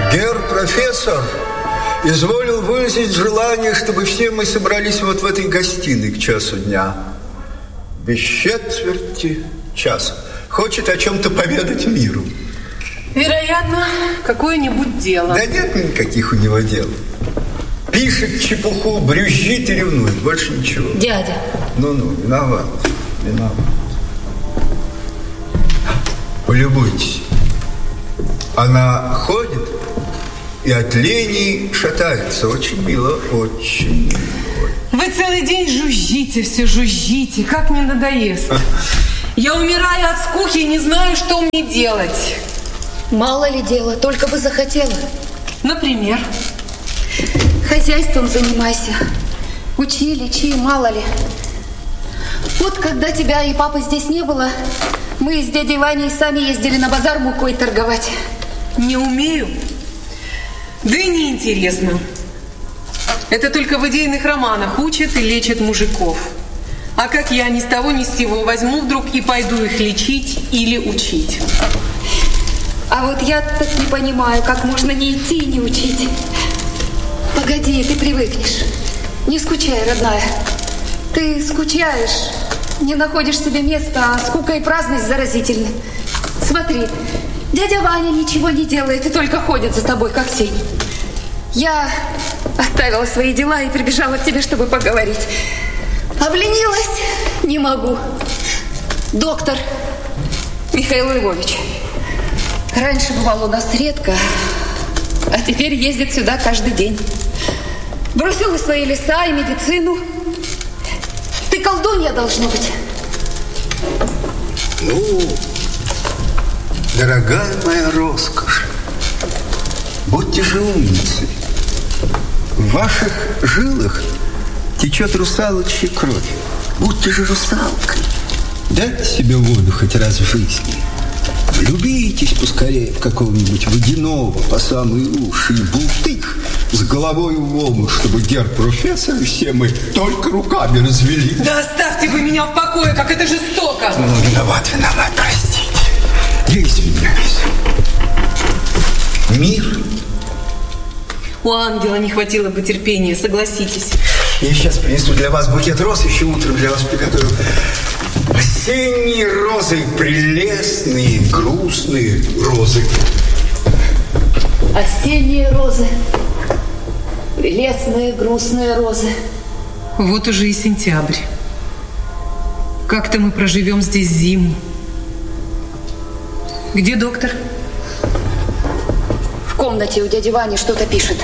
Герр профессор изволил выразить желание, чтобы все мы собрались вот в этой гостиной к часу дня. Без четверти часа. Хочет о чем-то поведать миру. Вероятно, какое-нибудь дело. Да нет никаких у него дел. Пишет чепуху, брюзжит и ревнует. Больше ничего. Дядя. Ну, виноват. Полюбуйтесь. Она ходит и от лени шатается. Очень мило, очень мило. Вы целый день жужжите, все жужжите. Как мне надоест. Я умираю от скуки и не знаю, что мне делать. Мало ли дела, только бы захотела. Например? Хозяйством занимайся. Учи, лечи, мало ли. Вот когда тебя и папы здесь не было, мы с дядей Ваней сами ездили на базар мукой торговать. Не умею. Да и неинтересно. Это только в идейных романах учат и лечат мужиков. А как я ни с того ни с сего возьму вдруг и пойду их лечить или учить? А вот я так не понимаю, как можно не идти и не учить. Погоди, ты привыкнешь. Не скучай, родная. Ты скучаешь, не находишь себе места, а скука и праздность заразительны. Смотри, дядя Ваня ничего не делает и только ходит за тобой, как тень. Я оставила свои дела и прибежала к тебе, чтобы поговорить. Обленилась? Не могу. Доктор Михаил Львович. Раньше бывал у нас редко, а теперь ездит сюда каждый день. Бросил и свои леса, и медицину. Ты колдунья, должно быть. Ну, дорогая моя роскошь, будьте же умницей. В ваших жилах течет русалочья кровь. Будьте же русалкой. Дайте себе воду хоть раз в жизни. Влюбитесь поскорее в какого-нибудь водяного по самые уши и бултых с головой в волну, чтобы герр-профессор и все мы только руками развели. Да оставьте вы меня в покое, как это жестоко. Ну, виноват, простите. Я извиняюсь. Мир. У ангела не хватило бы терпения, согласитесь. Я сейчас принесу для вас букет роз, еще утром для вас приготовил. Осенние розы, прелестные, грустные розы. Осенние розы, прелестные, грустные розы. Вот уже и сентябрь. Как-то мы проживем здесь зиму. Где доктор? В комнате у дяди Вани что-то пишет.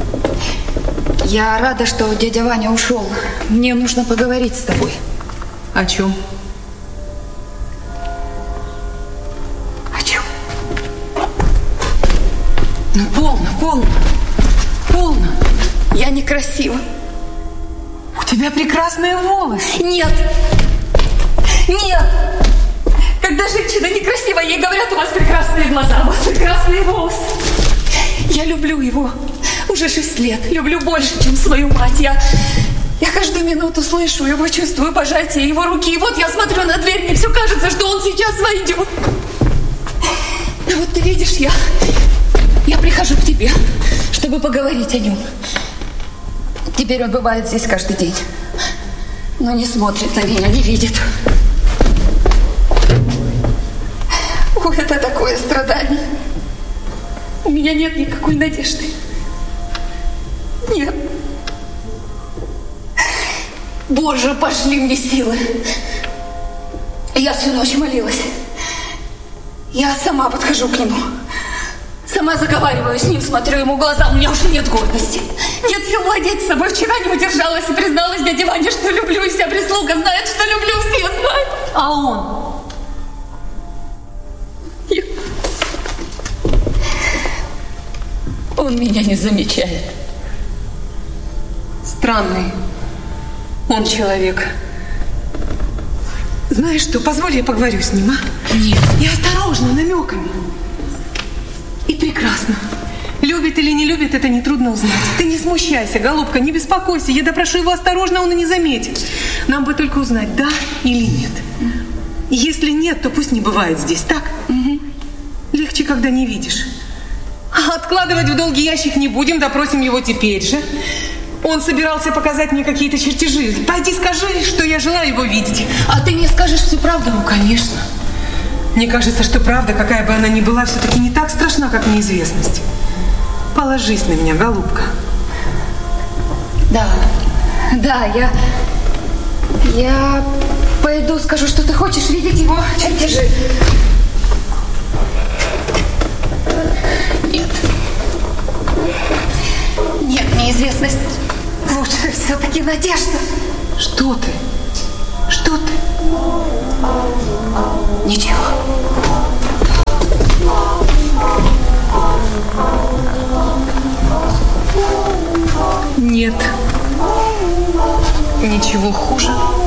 Я рада, что дядя Ваня ушел. Мне нужно поговорить с тобой. О чем? О чем? Ну, полно. Я некрасива. У тебя прекрасные волосы. Нет. Когда женщина некрасива, ей говорят, у вас прекрасные глаза, у вас прекрасные волосы. Я люблю его. Уже 6 лет. Люблю больше, чем свою мать. Я каждую минуту слышу его, чувствую пожатие его руки. И вот я смотрю на дверь, мне все кажется, что он сейчас войдет. И вот ты видишь, я прихожу к тебе, чтобы поговорить о нем. Теперь он бывает здесь каждый день. Но не смотрит на меня, не видит. Ой, это такое страдание. У меня нет никакой надежды. Нет. Боже, пошли мне силы. Я всю ночь молилась. Я сама подхожу к нему. Сама заговариваю с ним, смотрю ему в глаза. У меня уже нет гордости. Нет сил владеть собой. Вчера не удержалась и призналась дяде Ване, что люблю. И вся прислуга знает, что люблю. Все знают. А он? Он меня не замечает. Странный он человек. Знаешь что, позволь я поговорю с ним, а? Нет. И осторожно, намеками. И прекрасно. Любит или не любит, это нетрудно узнать. Ты не смущайся, голубка, не беспокойся. Я допрошу его осторожно, он и не заметит. Нам бы только узнать, да или нет. Если нет, то пусть не бывает здесь, так? Легче, когда не видишь. Откладывать в долгий ящик не будем, допросим его теперь же. Он собирался показать мне какие-то чертежи. Пойди скажи, что я желаю его видеть. А ты мне скажешь всю правду? Ну, конечно. Мне кажется, что правда, какая бы она ни была, все-таки не так страшна, как неизвестность. Положись на меня, голубка. Да, я пойду скажу, что ты хочешь видеть его чертежи. Нет, неизвестность. Лучше все-таки надежда. Что ты? Ничего. Нет. Ничего хуже,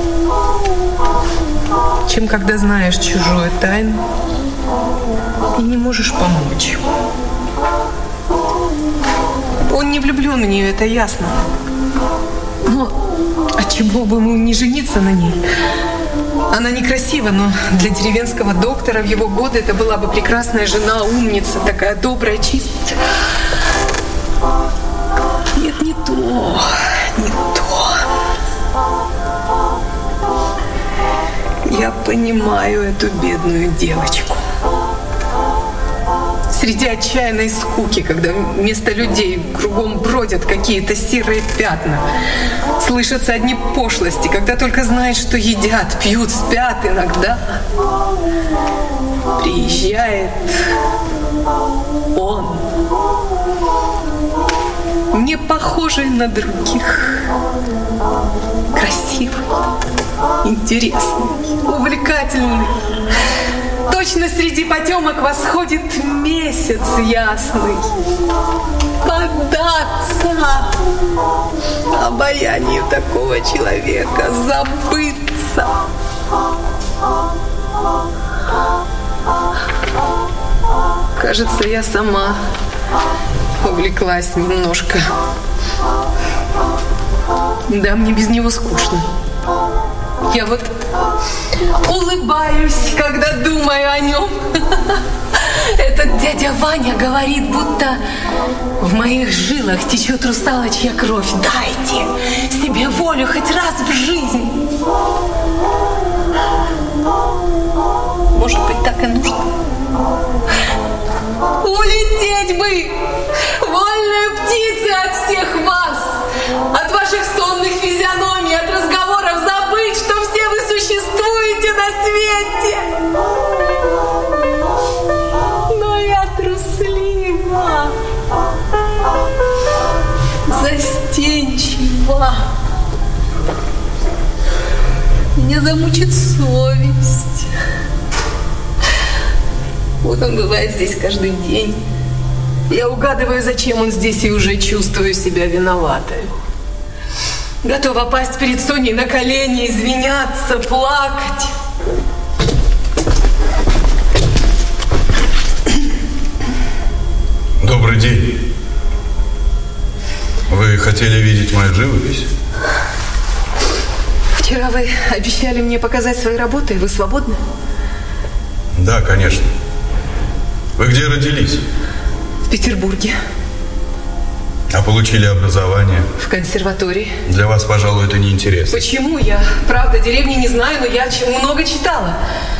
чем когда знаешь чужую тайну и не можешь помочь. Он не влюблен в нее, это ясно. Но отчего бы ему не жениться на ней? Она некрасива, но для деревенского доктора в его годы это была бы прекрасная жена, умница, такая добрая, чистая. Нет, не то. Я понимаю эту бедную девочку. Среди отчаянной скуки, когда вместо людей кругом бродят какие-то серые пятна, слышатся одни пошлости, когда только знают, что едят, пьют, спят иногда. Приезжает он, не похожий на других, красивый, интересный, увлекательный. Точно среди потемок восходит месяц ясный. Поддаться обаянию такого человека, забыться. Кажется, я сама увлеклась немножко. Да, мне без него скучно. Я вот улыбаюсь, когда думаю о нем. Этот дядя Ваня говорит, будто в моих жилах течет русалочья кровь. Дайте себе волю хоть раз в жизни. Может быть, так и нужно. Улететь бы, вольные птицы, от всех вас, от ваших сонных физиономий, от разговоров, забыть, что все вы существуете на свете. Но я труслива, застенчива. Меня замучит совесть. Вот он бывает здесь каждый день. Я угадываю, зачем он здесь, и уже чувствую себя виноватой. Готова пасть перед Соней на колени, извиняться, плакать. Добрый день. Вы хотели видеть мою живопись? Вчера вы обещали мне показать свои работы. Вы свободны? Да, конечно. Вы где родились? В Петербурге. А получили образование? В консерватории. Для вас, пожалуй, это неинтересно. Почему? Я, правда, деревни не знаю, но я много читала.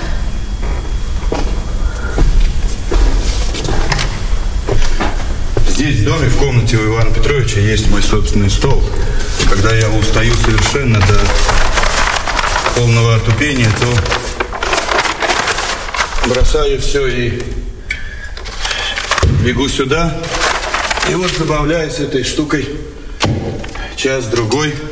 Здесь, в доме, в комнате у Ивана Петровича есть мой собственный стол. Когда я устаю совершенно до полного отупения, то бросаю все и бегу сюда. И вот забавляюсь этой штукой час-другой.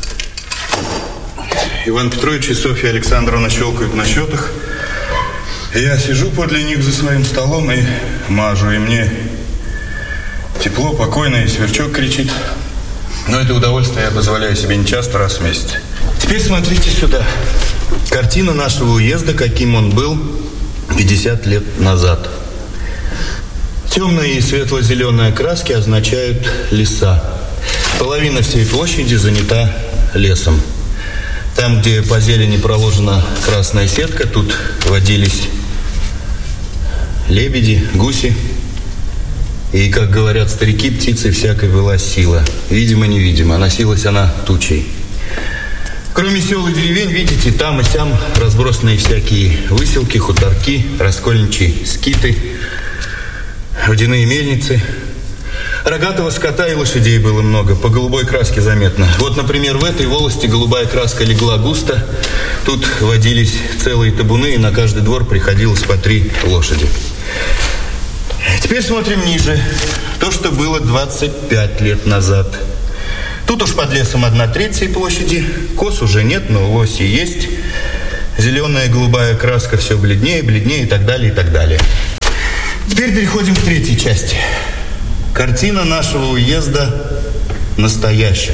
Иван Петрович и Софья Александровна щелкают на счетах. И я сижу подле них за своим столом и мажу. И мне тепло, покойно, и сверчок кричит. Но это удовольствие я позволяю себе не часто, раз в месяц. Теперь смотрите сюда. Картина нашего уезда, каким он был 50 лет назад. Темные и светло-зеленые краски означают леса. Половина всей площади занята лесом. Там, где по зелени проложена красная сетка, тут водились лебеди, гуси И, как говорят старики, птицей всякой была сила. Видимо-невидимо. Носилась она тучей. Кроме сел и деревень, видите, там и сям разбросанные всякие выселки, хуторки, раскольничьи скиты, водяные мельницы. Рогатого скота и лошадей было много, по голубой краске заметно. Вот, например, в этой волости голубая краска легла густо. Тут водились целые табуны, и на каждый двор приходилось по 3 лошади. Теперь смотрим ниже. То, что было 25 лет назад. Тут уж под лесом 1/3 всей площади. Коз уже нет, но лоси есть. Зеленая, голубая краска все бледнее, бледнее и так далее, и так далее. Теперь переходим к 3-й части. Картина нашего уезда настоящим.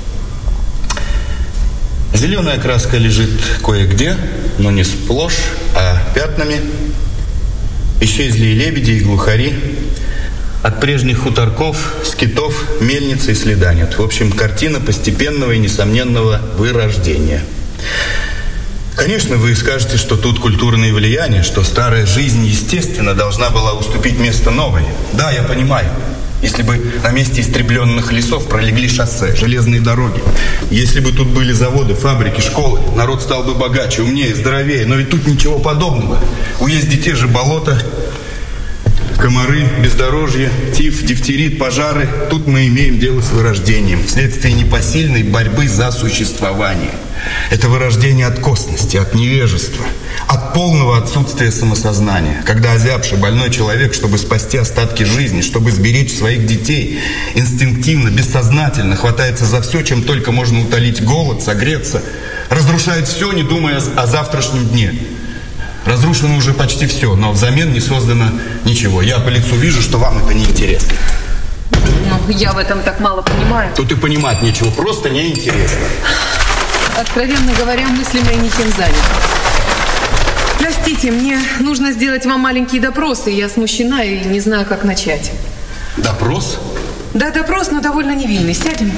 Зеленая краска лежит кое-где, но не сплошь, а пятнами. Исчезли и лебеди, и глухари. От прежних хуторков, скитов, мельницы и следа нет. В общем, картина постепенного и несомненного вырождения. Конечно, вы скажете, что тут культурные влияния, что старая жизнь, естественно, должна была уступить место новой. Да, я понимаю. Если бы на месте истребленных лесов пролегли шоссе, железные дороги, если бы тут были заводы, фабрики, школы, народ стал бы богаче, умнее, здоровее. Но ведь тут ничего подобного. В уезде те же болота, комары, бездорожье, тиф, дифтерит, пожары. Тут мы имеем дело с вырождением вследствие непосильной борьбы за существование. Это вырождение от косности, от невежества, от полного отсутствия самосознания. Когда озябший, больной человек, чтобы спасти остатки жизни, чтобы сберечь своих детей, инстинктивно, бессознательно хватается за все, чем только можно утолить голод, согреться, разрушает все, не думая о завтрашнем дне. Разрушено уже почти все, но взамен не создано ничего. Я по лицу вижу, что вам это неинтересно. Ну, я в этом так мало понимаю. Тут и понимать нечего, просто неинтересно. Откровенно говоря, мысли мои не тем заняты. Простите, мне нужно сделать вам маленькие допросы. Я смущена и не знаю, как начать. Допрос? Да, допрос, но довольно невинный. Сядем.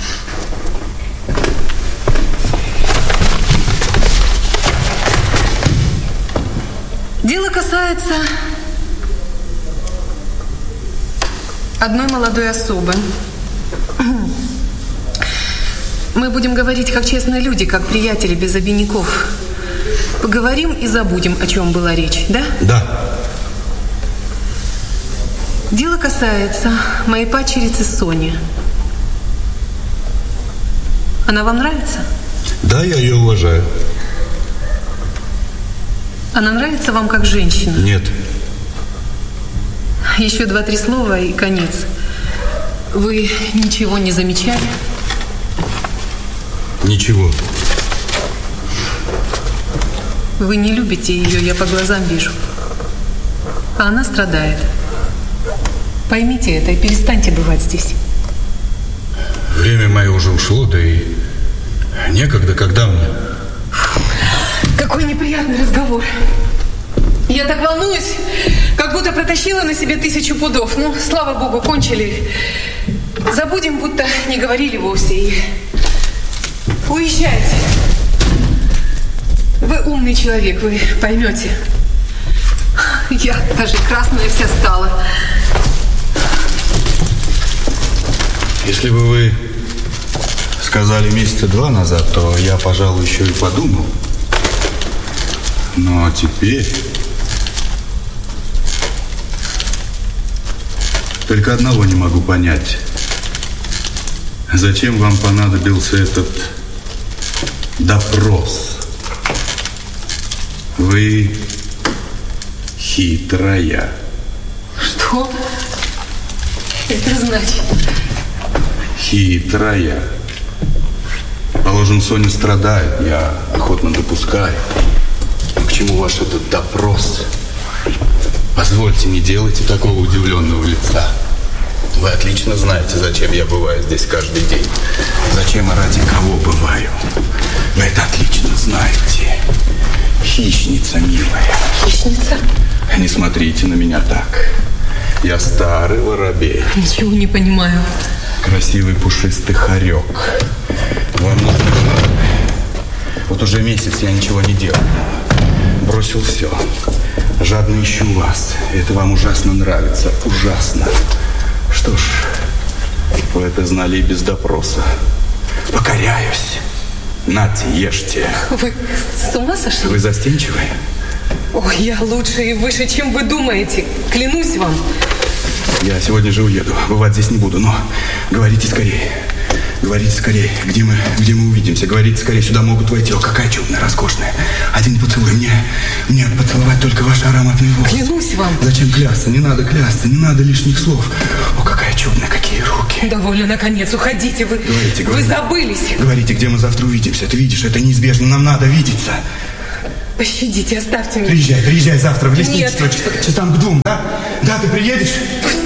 Дело касается одной молодой особы. Мы будем говорить как честные люди, как приятели, без обиняков. Поговорим и забудем, о чем была речь, да? Да. Дело касается моей падчерицы Сони. Она вам нравится? Да, я ее уважаю. Она нравится вам как женщина? Нет. Еще 2-3 слова и конец. Вы ничего не замечали? Ничего. Вы не любите ее, я по глазам вижу. А она страдает. Поймите это и перестаньте бывать здесь. Время мое уже ушло, да и некогда, когда мне... Какой неприятный разговор. Я так волнуюсь, как будто протащила на себе 1000 пудов. Ну, слава богу, кончили. Забудем, будто не говорили вовсе. И уезжайте. Вы умный человек, вы поймете. Я даже красная вся стала. Если бы вы сказали месяца 2 назад, то я, пожалуй, еще и подумал. Но теперь... Только одного не могу понять. Зачем вам понадобился этот допрос? Вы хитрая. Что это значит? Хитрая. Положим, Соня страдает, я охотно допускаю. Но к чему ваш этот допрос? Позвольте, не делайте такого удивленного лица. Вы отлично знаете, зачем я бываю здесь каждый день. Зачем и ради кого бываю. Вы это отлично знаете. Хищница, милая. Хищница? Не смотрите на меня так. Я старый воробей. Ничего не понимаю. Красивый пушистый хорек. Вам нужно... Вот уже месяц я ничего не делал. Бросил все. Жадно ищу вас. Это вам ужасно нравится. Ужасно. Что ж, вы это знали и без допроса. Покоряюсь. Нате, ешьте. Вы с ума сошли? Вы застенчивы? Ой, я лучше и выше, чем вы думаете. Клянусь вам. Я сегодня же уеду. Бывать здесь не буду, но говорите скорее. Говорите скорее, где мы увидимся. Говорите скорее, сюда могут войти. О, какая чудная, роскошная. Один поцелуй. Мне поцеловать только ваши ароматные волосы. Клянусь вам. Зачем клясться? Не надо клясться, не надо лишних слов. О, какая чудная, какие руки. Довольно, наконец, уходите вы. Говорите. Вы забылись. Говорите, где мы завтра увидимся. Ты видишь, это неизбежно, нам надо видеться. Пощадите, оставьте меня. Приезжай завтра в лесничество. Нет. Часам к 2, да? Да, ты приедешь?